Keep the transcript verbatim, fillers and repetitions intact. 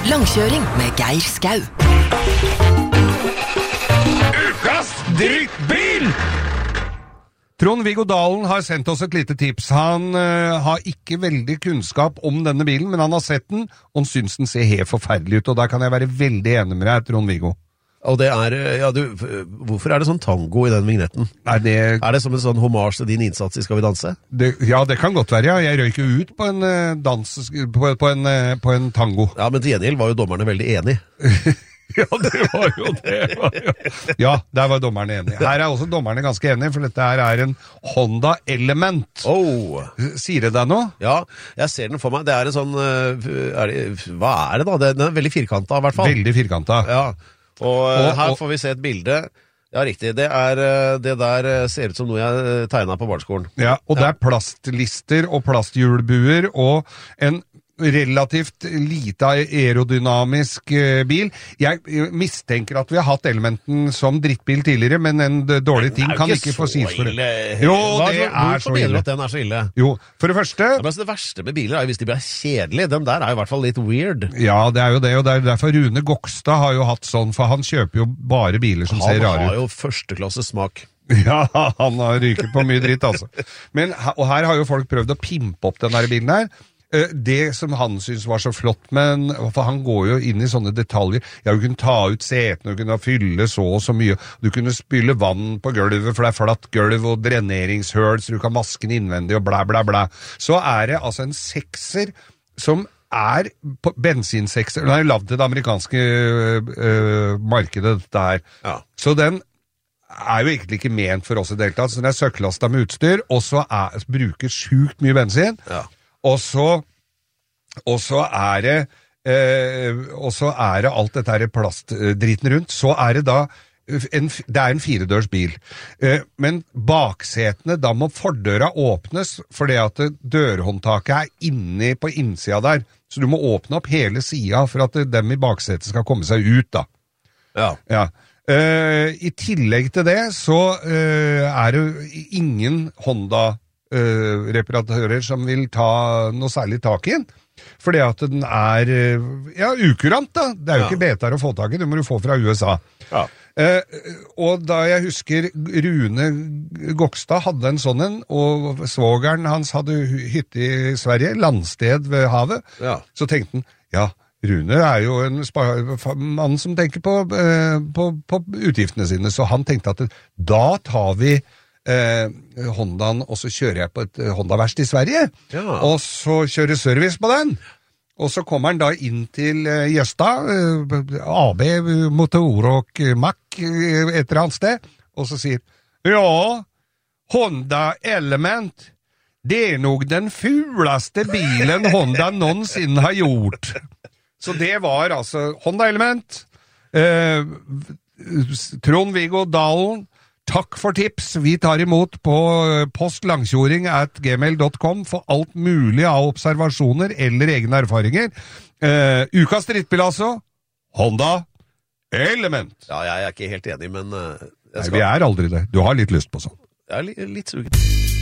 Langkjøring med Geir Skau. Ukas drittbil! Trond-Viggo Dalen har sendt oss et lite tips. Han uh, har ikke veldig kunnskap om denne bilen, men han har sett den, og han synes den ser helt forferdelig ut, og der kan jeg være veldig enig med deg, Trond-Viggo. Og det er, ja du, hvorfor er det sånn tango i den vignetten? Er det, er det som en sånn hommage til din innsats i Skal vi danse? Det, ja, det kan godt være, ja. Jeg røyker ut på en uh, dans, på, på, en, uh, på en tango. Ja, men til gjengjeld var jo dommerne veldig enige. Ja, det var jo det. Var jo. Ja, der var dommerne enige. Her er også dommerne ganske enige, for dette her er en Honda Element. Oh. Sier det deg noe? Ja, jeg ser den for meg. Det er en sånn, er det, hva er det da? Den er veldig firkantet i hvert fall. Veldig firkantet. Ja, og, og her og, får vi se et bilde. Ja, riktig. Det, er, det der ser ut som noe jeg tegnet på barneskolen. Ja, og det er plastlister og plasthjulbuer og en relativt lite aerodynamisk uh, bil. Jeg uh, mistenker at vi har hatt Elementen som drittbil tidligere, men en uh, dårlig ting kan ikke få sies for det. Jo, Hva, det er så ille. At den er så ille? Jo, for det første... Ja, men altså, det verste med biler er jo hvis de blir kjedelige. Den der er i hvert fall litt weird. Ja, det er jo det, og det er derfor Rune Gokstad har jo hatt sånn, for han kjøper jo bare biler som han ser rare ut. Han har jo førsteklasses smak. Ja, han har ryket på mye dritt, altså. Men, og her har jo folk prøvd å pimpe opp den der bilen her. Det som han synes var så flott, men for han går jo inn i sånne detaljer. Ja, du kunne ta ut setene, du kunne fylle så og så mye, du kunne spyle vann på gulvet, for det er flatt gulv og dreneringshøl, så du kan maske den innvendig og bla bla bla. Så er det altså en sekser som er på bensinsekser. Den er jo lavt til det amerikanske øh, markedet der. Ja. Så den er jo egentlig ikke ment for oss i deltatt, så den er søklastet med utstyr, og så er, bruker sjukt mye bensin. Ja. Og så, og så er det eh, og så er det alt dette her plastdriten rundt. Så er det da en, det er en firedørs bil. Eh, men baksetene, da må fordøra åpnes, fordi at dørhåndtaket er inne på innsida der. Så du må åpne opp hele sida for at dem i baksetet skal komme seg ut, da. Ja. Ja. Eh, I tillegg til det så eh, er det ingen Honda Uh, reparatører som vil ta noe særlig tak i den, fordi at den er uh, ja, ukurant da, det er jo ja. Ikke betaer å få tak i, det må du få fra U S A. Ja. Uh, og da jeg husker Rune Gokstad hadde en sånn en, og svogeren hans hadde hytte i Sverige, landsted ved havet, ja. Så tenkte han, ja, Rune er jo en mann som tenker på, uh, på, på utgiftene sine, så han tenkte at da tar vi Eh, Hondaen, og så kjører jeg på et eh, Honda-verst i Sverige, ja. Og så kjører service på den, og så kommer han da inn til eh, Gjøstad, eh, A B Motor og Mack eh, et eller annet sted, og så sier ja, Honda Element, det er nok den fuleste bilen Honda noensinne har gjort. Så det var altså Honda Element, eh, Trond-Viggo Dalen. Takk for tips. Vi tar imot på postlangkjoring at gmail dot com for alt mulig av observasjoner eller egne erfaringer. Uh, ukas drittbil altså, Honda Element. Ja, jeg er ikke helt enig, men... Uh, Nei, vi er aldri det. Du har litt lyst på sånn. Jeg er litt sugen.